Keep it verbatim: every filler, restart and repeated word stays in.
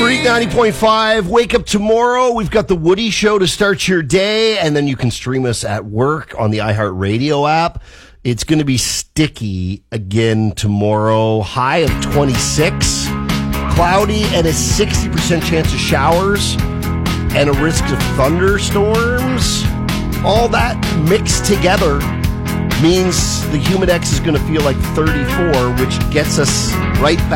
Freak ninety point five. Wake up tomorrow. We've got the Woody Show to start your day, and then you can stream us at work on the iHeartRadio app. It's going to be sticky again tomorrow. High of twenty-six. Cloudy and a sixty percent chance of showers and a risk of thunderstorms. All that mixed together means the Humidex is going to feel like thirty-four, which gets us right back